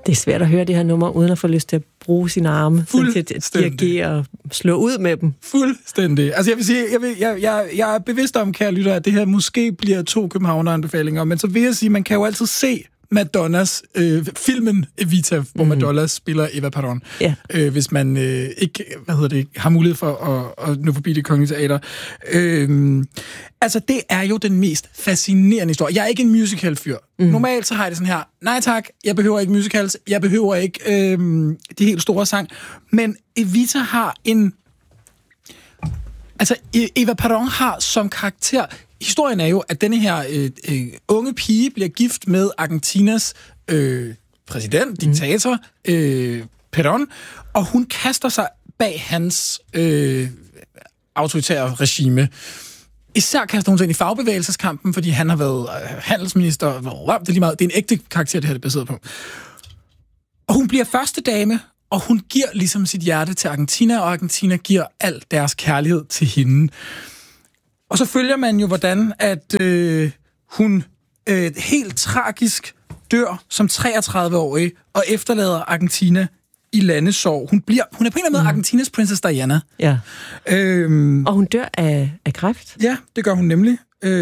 Det er svært at høre det her nummer, uden at få lyst til at bruge sine arme til at dirigere og slå ud med dem. Fuldstændig. Altså jeg vil sige, jeg er bevidst om, kære lytter, at det her måske bliver 2 københavneranbefalinger, men så vil jeg sige, man kan jo altid se Madonnas filmen Evita, hvor Madonna spiller Eva Perón, hvis man ikke har mulighed for at nå forbi Det Kongelige Teater. Altså, det er jo den mest fascinerende historie. Jeg er ikke en musical-fyr. Normalt så har jeg det sådan her, nej tak, jeg behøver ikke musicals, jeg behøver ikke de helt store sang, men Evita har en... Altså, Eva Perón har som karakter... Historien er jo, at denne her unge pige bliver gift med Argentinas præsident, diktator, Perón, og hun kaster sig bag hans autoritære regime. Især kaster hun sig ind i fagbevægelseskampen, fordi han har været handelsminister. Det er lige meget. Det er en ægte karakter, det her er baseret på. Og hun bliver første dame, og hun giver ligesom sit hjerte til Argentina, og Argentina giver al deres kærlighed til hende. Og så følger man jo, hvordan at hun helt tragisk dør som 33-årig og efterlader Argentina i landesorg. Hun er på en eller anden måde Argentinas Princess Diana. Ja. Og hun dør af kræft. Ja, det gør hun nemlig.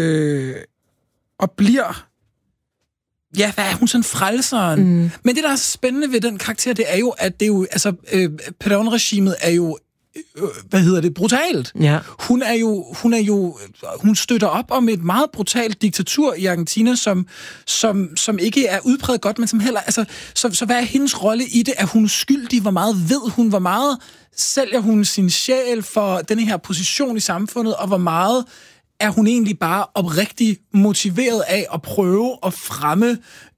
Og bliver... Ja, hvad er hun sådan frelseren? Men det, der er spændende ved den karakter, det er jo, at det er jo... Altså, Perón-regimet er jo brutalt. Ja. Hun støtter op om et meget brutalt diktatur i Argentina, som ikke er udpræget godt, men som heller... Altså, så hvad er hendes rolle i det? Er hun skyldig? Hvor meget ved hun? Hvor meget sælger hun sin sjæl for denne her position i samfundet? Og hvor meget er hun egentlig bare oprigtigt motiveret af at prøve at fremme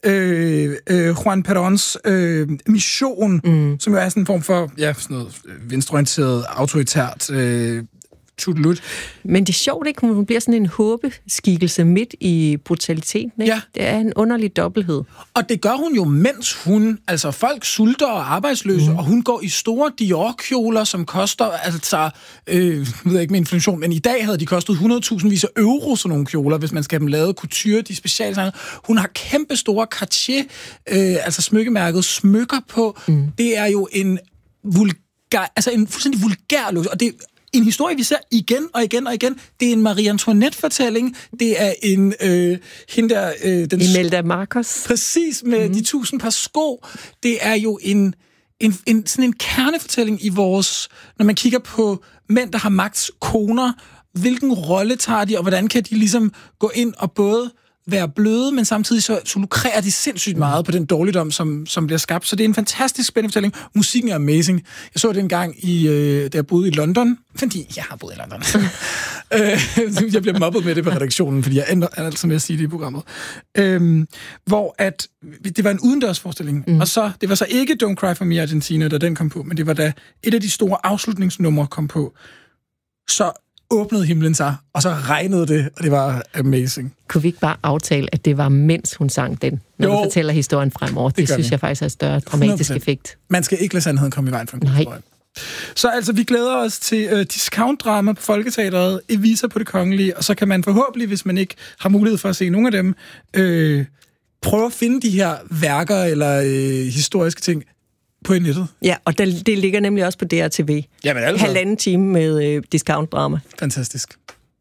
Juan Peróns mission, som jo er sådan en form for sådan noget venstreorienteret, autoritært tudelut. Men det er sjovt, ikke? Hun bliver sådan en håbeskikkelse midt i brutaliteten, ikke? Ja. Det er en underlig dobbelthed. Og det gør hun jo, mens hun... Altså, folk sulter og er arbejdsløse, og hun går i store Dior-kjoler, som koster... Altså, jeg ved ikke med inflation, men i dag havde de kostet 100.000 euro, sådan nogle kjoler, hvis man skal have dem lavet couture, de specialdesigner. Hun har kæmpe store Cartier, altså smykkemærket, smykker på. Det er jo en en fuldstændig vulgær luks, og det en historie, vi ser igen og igen og igen. Det er en Marie Antoinette-fortælling. Det er en... den Imelda Marcos. Præcis, med de 1000 par sko. Det er jo sådan en kernefortælling i vores... Når man kigger på mænd, der har magt, koner, hvilken rolle tager de, og hvordan kan de ligesom gå ind og både være bløde, men samtidig så lukrerer de sindssygt meget på den dårligdom, som bliver skabt. Så det er en fantastisk spændende fortælling. Musikken er amazing. Jeg så det en gang, da jeg boede i London, fordi jeg har boet i London. Jeg bliver mobbet med det på redaktionen, fordi jeg ændrer alt med at sige det i programmet. Hvor at det var en udendørsforestilling, og så det var så ikke Don't Cry For Me Argentina, da den kom på, men det var da et af de store afslutningsnumre kom på. Så åbnede himlen sig, og så regnede det, og det var amazing. Kunne vi ikke bare aftale, at det var mens hun sang den, når du fortæller historien fremover? Det synes jeg faktisk er større dramatisk 100%. Effekt. Man skal ikke lade sandheden komme i vejen for en god historie. Så altså, vi glæder os til discount-drama på Folketeatret, Evita på Det Kongelige, og så kan man forhåbentlig, hvis man ikke har mulighed for at se nogle af dem, prøve at finde de her værker eller historiske ting på nettet. Ja, og det ligger nemlig også på DRTV. Jamen altså. 1,5 time med discount-drama. Fantastisk.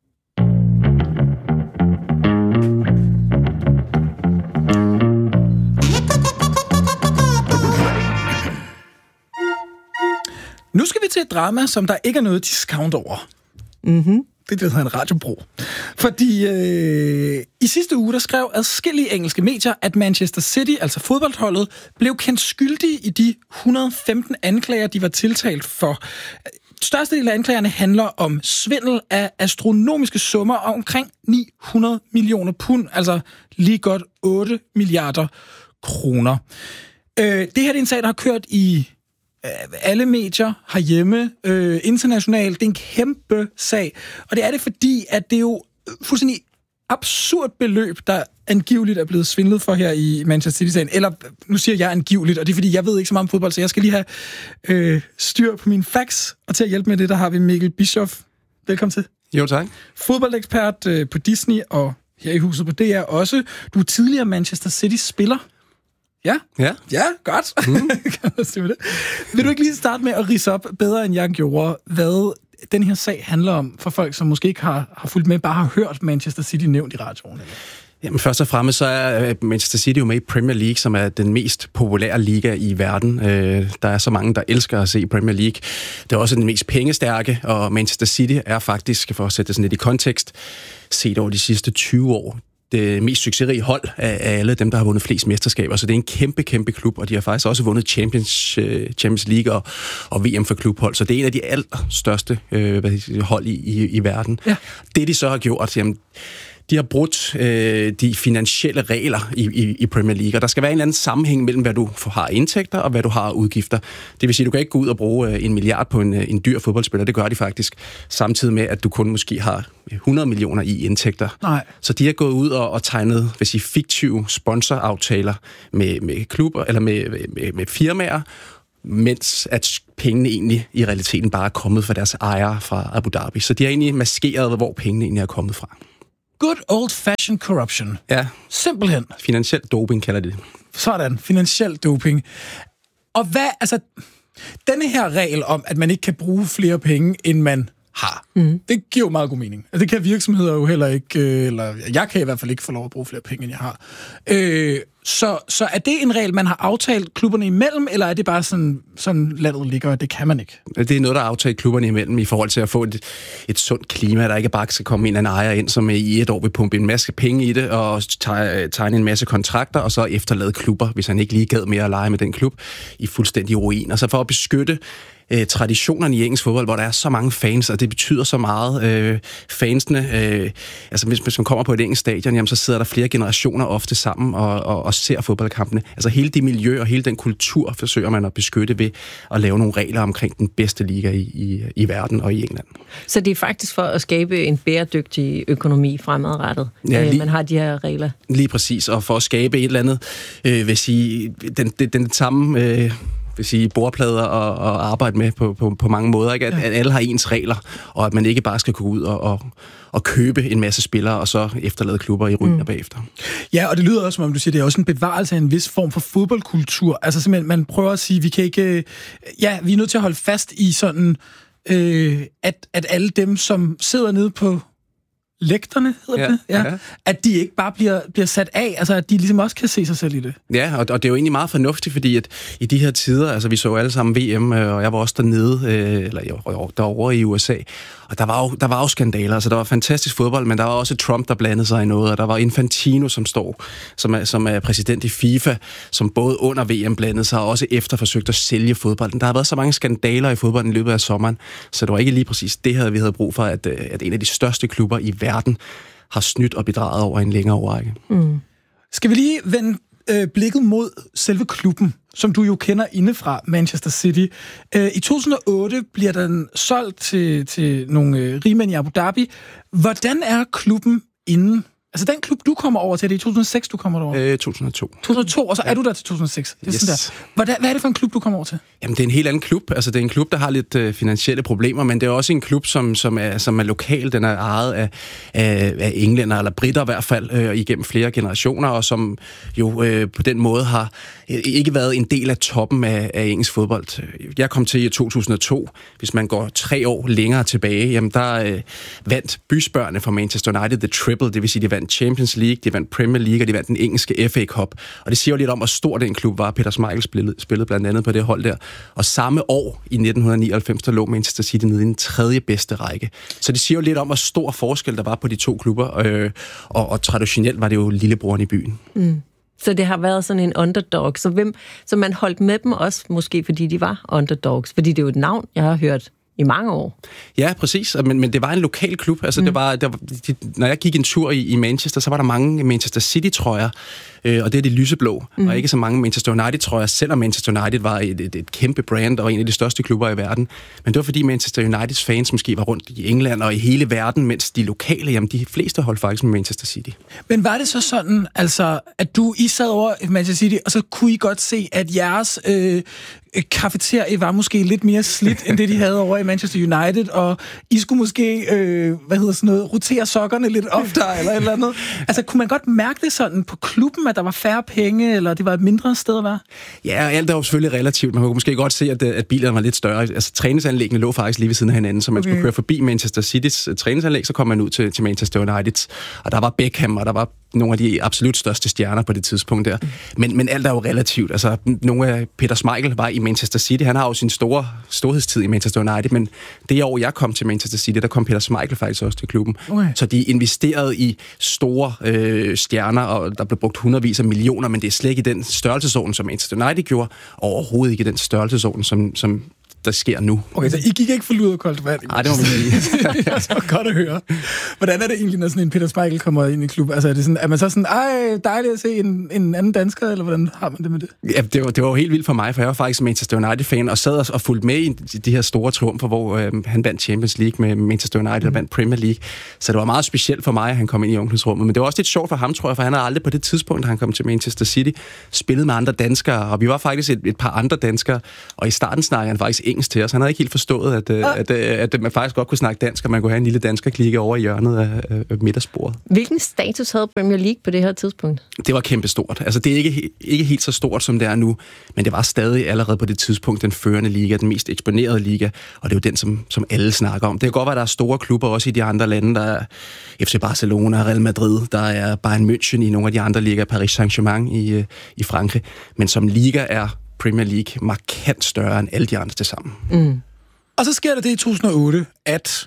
Nu skal vi til et drama, som der ikke er noget discount over. Det hedder en radiobro. Fordi i sidste uge, der skrev adskillige engelske medier, at Manchester City, altså fodboldholdet, blev kendt skyldige i de 115 anklager, de var tiltalt for. Størstedelen af anklagerne handler om svindel af astronomiske summer og omkring 900 millioner pund, altså lige godt 8 milliarder kroner. Det her er en sag, der har kørt i alle medier herhjemme, internationalt. Det er en kæmpe sag. Og det er det, fordi at det er jo fuldstændig absurd beløb, der angiveligt er blevet svindlet for her i Manchester City-sagen. Eller, nu siger jeg angiveligt, og det er fordi, jeg ved ikke så meget om fodbold, så jeg skal lige have styr på mine facts. Og til at hjælpe med det, der har vi Mikkel Bischoff. Velkommen til. Jo, tak. Fodboldekspert på Disney og her i huset på DR også. Du er tidligere Manchester City-spiller. Ja, godt. Vil du ikke lige starte med at ridse op bedre, end jeg gjorde, hvad den her sag handler om, for folk, som måske ikke har fulgt med, bare har hørt Manchester City nævnt i radioen? Jamen først og fremmest så er Manchester City jo med i Premier League, som er den mest populære liga i verden. Der er så mange, der elsker at se Premier League. Det er også den mest pengestærke, og Manchester City er faktisk, for at sætte det sådan lidt i kontekst, set over de sidste 20 år, det mest succesrige hold af alle dem, der har vundet flest mesterskaber. Så det er en kæmpe, kæmpe klub, og de har faktisk også vundet Champions League og VM for klubhold. Så det er en af de allerstørste hold i verden. Ja. Det, de så har gjort, jamen, de har brudt de finansielle regler i Premier League, og der skal være en eller anden sammenhæng mellem, hvad du har indtægter og hvad du har udgifter. Det vil sige, at du kan ikke gå ud og bruge 1 milliard på en dyr fodboldspiller. Det gør de faktisk, samtidig med, at du kun måske har 100 millioner i indtægter. Nej. Så de har gået ud og tegnet fiktive sponsoraftaler med klubber eller med firmaer, mens at pengene egentlig i realiteten bare er kommet fra deres ejere fra Abu Dhabi. Så de har egentlig maskeret, hvor pengene egentlig er kommet fra. Good old-fashioned corruption. Ja. Simpelthen. Finansiel doping kalder de det. Sådan, finansiel doping. Og denne her regel om, at man ikke kan bruge flere penge, end man har, det giver jo meget god mening. Altså, det kan virksomheder jo heller ikke, eller jeg kan i hvert fald ikke få lov at bruge flere penge, end jeg har. Så er det en regel, man har aftalt klubberne imellem, eller er det bare sådan landet ligger, og det kan man ikke? Det er noget, der er aftalt klubberne imellem i forhold til at få et sundt klima, der ikke bare skal komme en ejer ind, som i et år vil pumpe en masse penge i det, og tegne en masse kontrakter, og så efterlade klubber, hvis han ikke lige gad mere at lege med den klub, i fuldstændig ruin. Og så for at beskytte traditionerne i engelsk fodbold, hvor der er så mange fans, og det betyder så meget. Fansene, altså hvis man kommer på et engelsk stadion, jamen, så sidder der flere generationer ofte sammen og ser fodboldkampene. Altså hele det miljø og hele den kultur forsøger man at beskytte ved at lave nogle regler omkring den bedste liga i verden og i England. Så det er faktisk for at skabe en bæredygtig økonomi fremadrettet, man har de her regler? Lige præcis, og for at skabe et eller andet, vil sige, den samme bordplader og arbejde med på mange måder, ikke? At alle har ens regler, og at man ikke bare skal gå ud og købe en masse spillere, og så efterlade klubber i ruiner bagefter. Ja, og det lyder også, som om du siger, det er også en bevarelse af en vis form for fodboldkultur. Altså simpelthen, man prøver at sige, vi kan ikke... Ja, vi er nødt til at holde fast i sådan, at alle dem, som sidder nede på lægterne, hedder det, at de ikke bare bliver sat af, altså at de ligesom også kan se sig selv i det. Ja, og det er jo egentlig meget fornuftigt, fordi at i de her tider, altså vi så alle sammen VM, og jeg var også dernede, derovre i USA, og der var jo skandaler, altså der var fantastisk fodbold, men der var også Trump, der blandede sig i noget, og der var Infantino, som er præsident i FIFA, som både under VM blandede sig, og også efter forsøgte at sælge fodbolden. Der har været så mange skandaler i fodbolden i løbet af sommeren, så det var ikke lige præcis det, vi havde brug for, at en af de største klubber i verden har snydt og bedraget over en længere årrække. Skal vi lige vende blikket mod selve klubben, som du jo kender indefra, Manchester City. I 2008 bliver den solgt til nogle rigmænd i Abu Dhabi. Hvordan er klubben inden? Altså den klub, du kommer over til, det er i 2006, du kommer over? 2002. 2002, og så er du der til 2006. Det er sådan der. Hvad er det for en klub, du kommer over til? Jamen, det er en helt anden klub. Altså, det er en klub, der har lidt finansielle problemer, men det er også en klub, som er lokal. Den er ejet af englænder, eller britter i hvert fald, igennem flere generationer, og som jo på den måde har ikke været en del af toppen af engelsk fodbold. Jeg kom til i 2002. Hvis man går 3 år længere tilbage, jamen der vandt bysbørnene fra Manchester United the Triple, det vil sige, de vandt Champions League, de vandt Premier League, og de vandt den engelske FA Cup. Og det siger jo lidt om, hvor stor den klub var. Peter Schmeichel spillede blandt andet på det hold der. Og samme år, i 1999, der lå Manchester City nede i den 3. bedste række. Så det siger jo lidt om, hvor stor forskel der var på de to klubber. Og traditionelt var det jo lillebroren i byen. Så det har været sådan en underdog. Så man holdt med dem også, måske fordi de var underdogs. Fordi det er jo et navn, jeg har hørt i mange år. Ja, præcis. Men det var en lokal klub. Altså, når jeg gik en tur i Manchester, så var der mange Manchester City-trøjer, og det er de lyseblå, og ikke så mange Manchester United-trøjer, selvom Manchester United var et kæmpe brand og en af de største klubber i verden. Men det var fordi Manchester Uniteds fans måske var rundt i England og i hele verden, mens de lokale, jamen de fleste holdt faktisk med Manchester City. Men var det så sådan, altså, at I sad over i Manchester City, og så kunne I godt se, at jeres kafeterie var måske lidt mere slidt, end det, de havde over i Manchester United, og I skulle måske, rotere sokkerne lidt oftere, eller et eller andet. Altså, kunne man godt mærke det sådan på klubben, at der var færre penge, eller det var et mindre sted at være? Ja, alt er jo selvfølgelig relativt. Man kunne måske godt se, at bilerne var lidt større. Altså, træningsanlæggene lå faktisk lige ved siden af hinanden, så man skulle køre forbi Manchester City's træningsanlæg, så kom man ud til Manchester United, og der var Beckham, og der var nogle af de absolut største stjerner på det tidspunkt der. Men alt er jo relativt. Altså, nogle af Peter Schmeichel var i Manchester City. Han har jo sin storhedstid i Manchester United, men det år, jeg kom til Manchester City, der kom Peter Schmeichel faktisk også til klubben. Okay. Så de investerede i store stjerner, og der blev brugt hundredvis af millioner, men det er slet ikke i den størrelsesorden, som Manchester United gjorde, og overhovedet ikke i den størrelsesorden, som der sker nu. Okay, så I gik ikke for lud og koldt vand? Nej, det må man sige. Det er så godt at høre. Hvordan er det egentlig, når sådan en Peter Schmeichel kommer ind i klubben? Altså, er man så sådan, dejligt at se en anden dansker, eller hvordan har man det med det? Ja, det var jo helt vildt for mig, for jeg var faktisk Manchester United-fan, og sad og fulgte med i de her store triumfer, hvor han vandt Champions League med Manchester United og vandt Premier League. Så det var meget specielt for mig, at han kom ind i omklædningsrummet. Men det var også lidt sjovt for ham, tror jeg, for han havde aldrig på det tidspunkt, da han kom til Manchester City, spillet med andre danskere, og vi var faktisk et par andre danskere, og i starten snakkede han faktisk engelsk til os. Han havde ikke helt forstået, at man faktisk godt kunne snakke dansk, og man kunne have en lille danskerklikke over i hjørnet af middagsbordet. Hvilken status havde Premier League på det her tidspunkt? Det var kæmpestort. Altså, det er ikke helt så stort, som det er nu, men det var stadig allerede på det tidspunkt den førende liga, den mest eksponerede liga, og det er jo den, som alle snakker om. Det kan godt være, at der er store klubber også i de andre lande. Der er FC Barcelona, Real Madrid, der er Bayern München i nogle af de andre ligaer, Paris Saint-Germain i Frankrig. Men som liga er Premier League markant større end alle de andre til sammen. Mm. Og så sker der det i 2008, at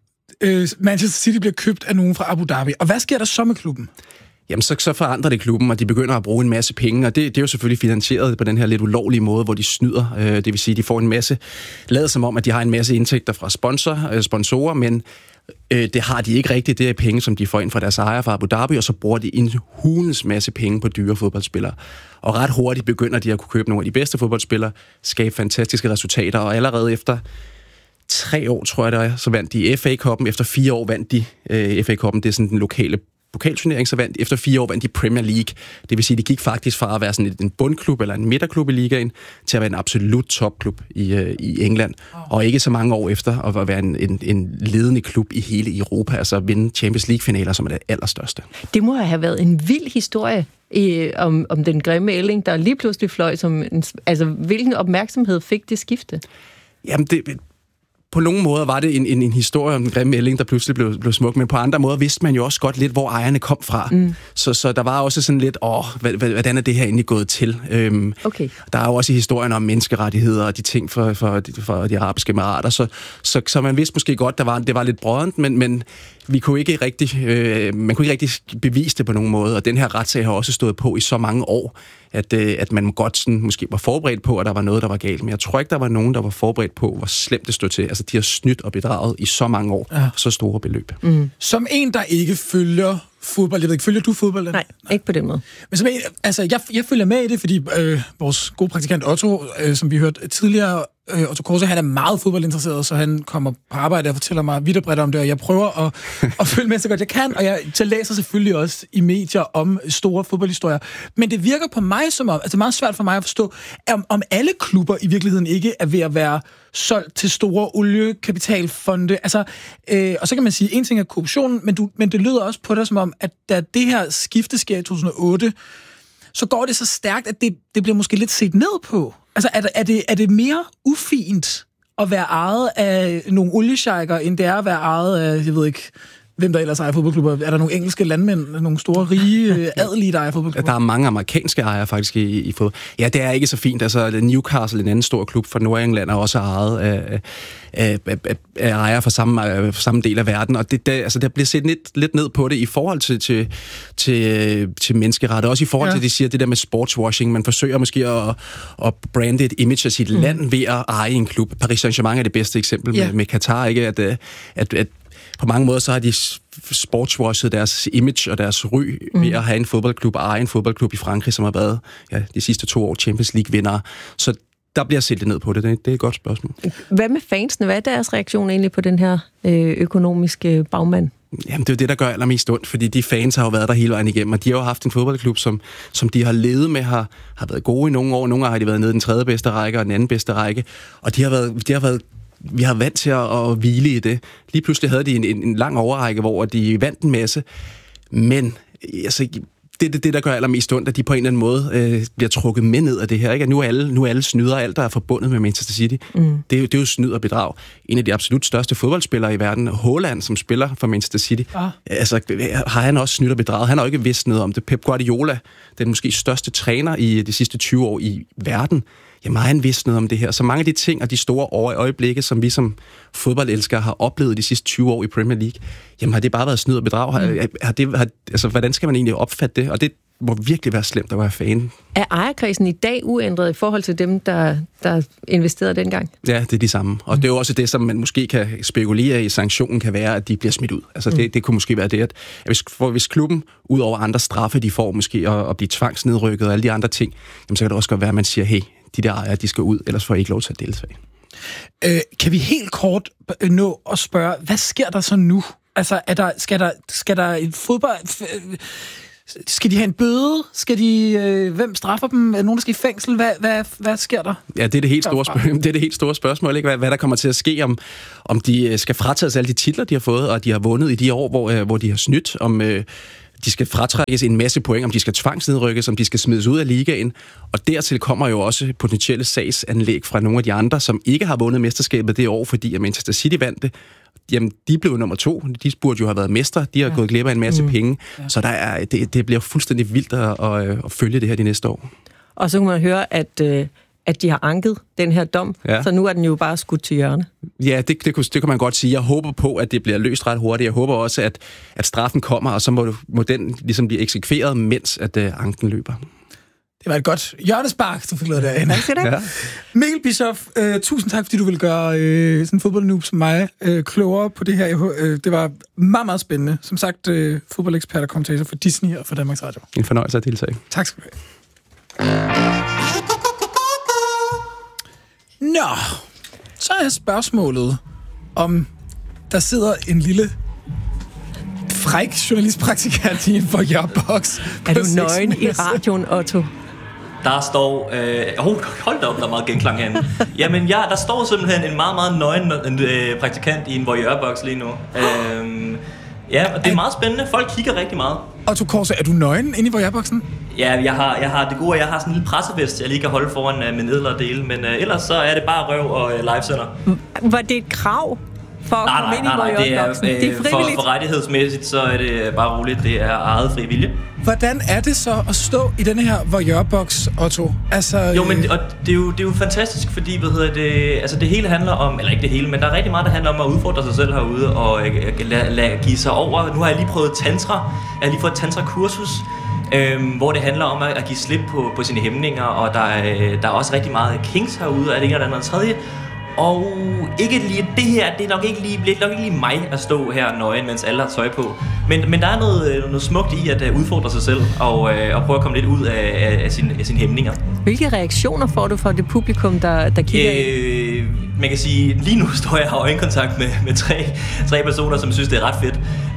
Manchester City bliver købt af nogen fra Abu Dhabi. Og hvad sker der så med klubben? Jamen, så forandrer det klubben, og de begynder at bruge en masse penge, og det er jo selvfølgelig finansieret på den her lidt ulovlige måde, hvor de snyder. Det vil sige, de får en masse, lader som om, at de har en masse indtægter fra sponsorer, men det har de ikke rigtigt. Det er penge, som de får ind fra deres ejere fra Abu Dhabi, og så bruger de en hulens masse penge på dyre fodboldspillere. Og ret hurtigt begynder de at kunne købe nogle af de bedste fodboldspillere, skabe fantastiske resultater, og allerede efter 3 år, tror jeg det er, så vandt de FA-cuppen. Efter 4 år vandt de FA-cuppen. Det er sådan den lokale pokalturnering, så vandt efter 4 år vandt de Premier League. Det vil sige, de gik faktisk fra at være sådan en bundklub eller en midterklub i ligaen, til at være en absolut topklub i England. Og ikke så mange år efter at være en ledende klub i hele Europa, altså at vinde Champions League-finaler, som er det allerstørste. Det må have været en vild historie om den grimme ælling, der lige pludselig fløj som hvilken opmærksomhed fik det skifte? Jamen, på nogle måder var det en historie om den grimme ælling, der pludselig blev smuk, men på andre måder vidste man jo også godt lidt, hvor ejerne kom fra. Mm. Så der var også sådan lidt, hvordan er det her egentlig gået til? Okay. Der er jo også i historien om menneskerettigheder og de ting for de arabiske emirater, så man vidste måske godt, det var lidt brådent, men vi kunne ikke rigtig, man kunne ikke rigtig bevise det på nogen måde, og den her retssag har også stået på i så mange år, at man godt sådan, måske var forberedt på, at der var noget, der var galt. Men jeg tror ikke, der var nogen, der var forberedt på, hvor slemt det stod til. Altså, de har snydt og bedraget i så mange år, så store beløb. Mm. Som en, der ikke følger fodbold, jeg ved ikke, følger du fodbold? Nej, ikke på den måde. Men som en, jeg følger med i det, fordi vores gode praktikant Otto, som vi hørte tidligere, Otto Korse, han er meget fodboldinteresseret, så han kommer på arbejde og fortæller mig vidt og bredt om det, og jeg prøver at følge med så godt jeg kan, og jeg læser selvfølgelig også i medier om store fodboldhistorier. Men det virker på mig som om, altså det er meget svært for mig at forstå, om alle klubber i virkeligheden ikke er ved at være solgt til store oliekapitalfonde. Altså, og så kan man sige, en ting er korruptionen, men det lyder også på dig som om, at da det her skifte sker i 2008, så går det så stærkt, at det bliver måske lidt set ned på. Altså, er det mere ufint at være ejet af nogle oliesjejker, end det er at være ejet af, jeg ved ikke, hvem der ellers ejer fodboldklubber? Er der nogle engelske landmænd, nogle store, rige, adelige, der ejer fodboldklubber? Der er mange amerikanske ejere faktisk i fodbold. Ja, det er ikke så fint. Altså, Newcastle, en anden stor klub fra Nordengland, er også ejet af ejere fra samme del af verden. Og der bliver set lidt ned på det i forhold til menneskeretter. Også i forhold til, de siger, det der med sportswashing. Man forsøger måske at brande et image af sit land ved at eje en klub. Paris Saint-Germain er det bedste eksempel med Qatar, ikke? At på mange måder så har de sportswashet deres image og deres ry ved at have en fodboldklub og eje en fodboldklub i Frankrig, som har været de sidste 2 år Champions League-vindere. Så der bliver set lidt ned på det. Det er et godt spørgsmål. Hvad med fansene? Hvad er deres reaktion egentlig på den her økonomiske bagmand? Jamen, det er jo det, der gør allermest ondt, fordi de fans har jo været der hele vejen igennem, og de har jo haft en fodboldklub, som de har levet med, har været gode i nogle år. Nogle gange har de været nede i den 3. bedste række og den anden bedste række, og vi har vant til at hvile i det. Lige pludselig havde de en lang overrække, hvor de vandt en masse, men altså, det der gør allermest ondt, at de på en eller anden måde bliver trukket med ned af det her. Ikke? At nu er alle snyder, alt der er forbundet med Manchester City. Det er jo snyd og bedrag. En af de absolut største fodboldspillere i verden, Haaland, som spiller for Manchester City, altså, har han også snydt og bedraget. Han har jo ikke vidst noget om det. Pep Guardiola, den måske største træner i de sidste 20 år i verden, jamen har han vidst noget om det her. Så mange af de ting og de store øjeblikke, som vi som fodboldelskere har oplevet de sidste 20 år i Premier League, jamen har det bare været snyd og bedrag? Altså, hvordan skal man egentlig opfatte det? Og det må virkelig være slemt at være fan. Er ejerkredsen i dag uændret i forhold til dem, der investerede dengang? Ja, det er de samme. Og det er jo også det, som man måske kan spekulere i. Sanktionen kan være, at de bliver smidt ud. Altså det kunne måske være det, at hvis klubben, ud over andre straffe, de får måske at blive tvangsnedrykket og alle de andre ting, jamen, så kan det også godt være, at man siger, hey, de der ejere, de skal ud, ellers får I ikke lov til at deltage. Kan vi helt kort nå at spørge, hvad sker der så nu? Altså, skal der et fodbold... Skal de have en bøde? Skal de... hvem straffer dem? Er der nogen, der skal i fængsel? Hvad sker der? Ja, det er det helt store spørgsmål. Det er det helt store spørgsmål, ikke? Hvad der kommer til at ske, om de skal fratages alle de titler, de har fået, og de har vundet i de år, hvor de har snydt, om de skal fratrækkes en masse point, om de skal tvangsnedrykkes, om de skal smides ud af ligaen. Og dertil kommer jo også potentielle sagsanlæg fra nogle af de andre, som ikke har vundet mesterskabet det år, fordi at Manchester City vandt det. Jamen, de blev nummer 2. De burde jo have været mestre. De har gået glip af en masse penge. Ja. Så det bliver fuldstændig vildt at følge det her de næste år. Og så kunne man høre, at de har anket den her dom, så nu er den jo bare skudt til hjørne. Ja, det kan man godt sige. Jeg håber på, at det bliver løst ret hurtigt. Jeg håber også, at straffen kommer, og så må den ligesom blive eksekveret, mens at anken løber. Det var et godt hjørnespark, du fik lavet derinde. Tak skal du have. Mikkel Bischoff, tusind tak, fordi du ville gøre sådan en fodboldnoob som mig klogere på det her. Det var meget, meget spændende. Som sagt, fodboldekspert og kommentator for Disney og for Danmarks Radio. En fornøjelse at deltage. Tak skal du have. Nå, så er spørgsmålet, om der sidder en lille fræk journalistpraktikant i en voyeurboks. Er du nøgen i radioen, Otto? Der står... hold da op, der er meget genklang herinde. Jamen ja, der står simpelthen en meget, meget nøgen praktikant i en voyeurboks lige nu. Ja, og det er meget spændende. Folk kigger rigtig meget. Otto Korse, er du nøgen inde i voyeurboksen? Ja, jeg har det gode, jeg har sådan en lille pressevest, jeg lige kan holde foran min nedre dele. Men ellers så er det bare røv og livesender. Var det et krav for at komme ind i voyeurboksen? Det er frivilligt. For rettighedsmæssigt, så er det bare roligt. Det er eget fri vilje. Hvordan er det så at stå i denne her voyeurboks, Otto? Altså, jo, men det er jo fantastisk, fordi altså det hele handler om, eller ikke det hele, men der er rigtig meget, der handler om at udfordre sig selv herude og give sig over. Nu har jeg lige prøvet tantra. Jeg har lige fået et tantra-kursus, hvor det handler om at give slip på sine hæmninger, og der er også rigtig meget kinks herude, og det ene eller andet tredje. Og ikke lige det her, det er nok ikke lige mig at stå her nøgen, mens alle har tøj på. Men der er noget smukt i at udfordre sig selv og prøve at komme lidt ud af sine hæmninger. Hvilke reaktioner får du fra det publikum, der kigger ind? Man kan sige, lige nu står jeg og har øjenkontakt med tre personer, som synes, det er ret fedt.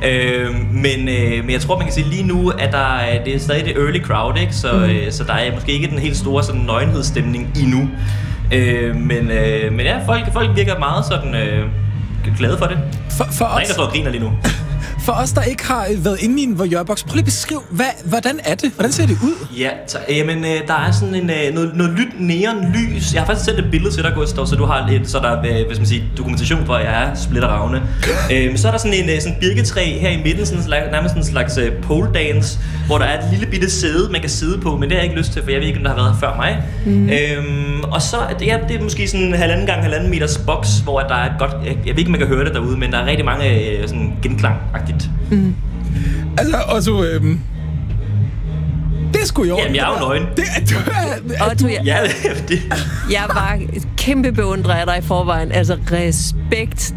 Men jeg tror, man kan sige lige nu, at det er stadig det early crowd, ikke? Så der er måske ikke den helt store sådan nøgenhedsstemning endnu. Men ja, folk virker meget sådan glade for det. For os, der står og griner lige nu. For os, der ikke har været inde i en voyeurboks, prøv lige at beskrive, hvordan er det? Hvordan ser det ud? Ja, jamen, der er sådan noget neonlys. Jeg har faktisk sendt et billede til dig, Gustav, så du har så der er, hvis man siger, dokumentation for, at jeg er splitteravne. Så er der sådan en birketræ her i midten, nærmest en slags pole dance, hvor der er et lille bitte sæde, man kan sidde på, men det har jeg ikke lyst til, for jeg ved ikke, om der har været her før mig. Og så det er måske sådan 1,5x1,5 meters boks, hvor der er godt, jeg ved ikke, om man kan høre det derude, men der er rigtig mange sådan genklang-agtigt. Altså, Otto, det er sgu jo. Jamen, jeg er jo nøgen. Otto, det. Jeg var kæmpe beundrer af dig i forvejen. Altså, respekt.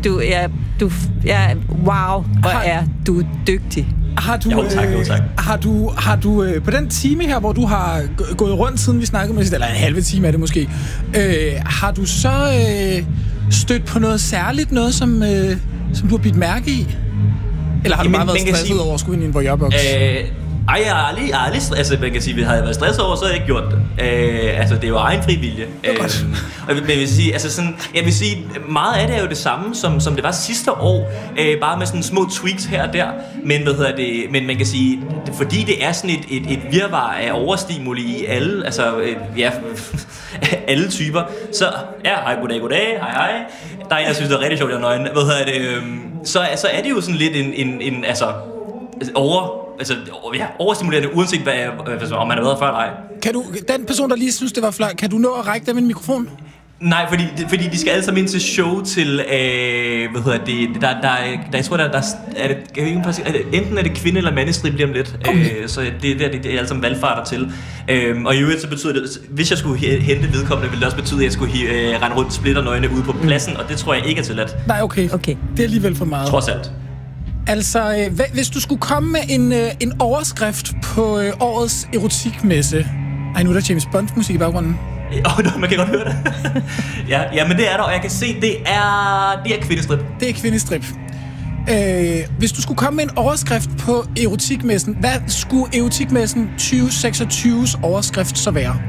Wow, hvor er du dygtig. Har du, tak. Har du på den time her, hvor du har gået rundt, siden vi snakkede med, eller en halve time er det måske, har du så stødt på noget særligt, noget som du har bidt mærke i? Eller har du bare været stresset over at skulle ind i en voyeur-boks? Ej, jeg har aldrig altså man kan sige, havde jeg været stresset over, så havde jeg ikke gjort det. Altså, det er jo egen fri vilje. Men jeg vil sige, altså sådan, meget af det er jo det samme, som det var sidste år. Bare med sådan små tweaks her og der. Men, men man kan sige, fordi det er sådan et virvar af overstimuli i alle, altså, alle typer. Så, hej, goddag, hej. Der er en, jeg synes, det er rigtig sjovt, jeg er nøgen. Så er det jo sådan lidt en overstimulerende, uanset om man har været før eller ej. Kan du, den person, der lige synes, det var flot, kan du nå at række dem en mikrofon? Nej, fordi de skal alle sammen ind til show til, jeg tror, enten er det kvinde- eller mandestrip lige om lidt. Okay. Så det er alle sammen valgfarter til. Og i øvrigt så betyder det, hvis jeg skulle hente vedkommende, ville det også betyde, at jeg skulle rende rundt splitternøgne ude på pladsen, og det tror jeg ikke er tilladt. Nej, okay. Det er alligevel for meget. Trods alt. Altså, hvis du skulle komme med en overskrift på årets erotikmesse. Ej, nu er der James Bond-musik i baggrunden. Man kan godt høre det. ja, men det er der, og jeg kan se, det er kvindestrip. Det er kvindestrip. Hvis du skulle komme med en overskrift på erotikmessen, hvad skulle erotikmessen 2026's overskrift så være?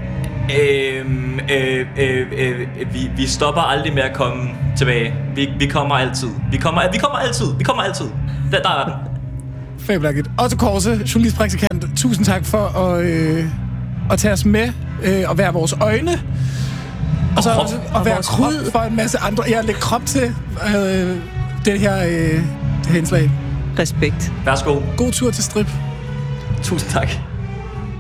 Vi stopper aldrig med at komme tilbage. Vi kommer altid. Vi kommer altid. Der er den. Fabelagtigt. Otto Korse, journalistpraktikant. Tusind tak for at tage os med og være vores øjne. Og så også at være krop for en masse andre. Jeg lægger krop til det her indslag. Respekt. Værsgo. God tur til strip. Tusind tak.